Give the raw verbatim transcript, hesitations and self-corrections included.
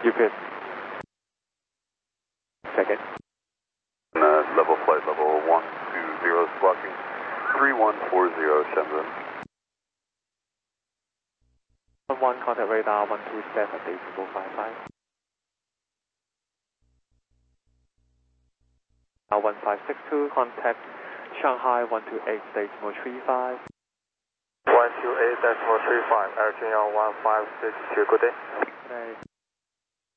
Repeat. Second. Uh, level flight level one two zero, squawking three one four zero, Shenzhen. one contact radar one two seven eight four five five. Uh, one five six two, contact Shanghai one two eight decimal three five. one two eight decimal three five, Air China one five six two, good day. Okay.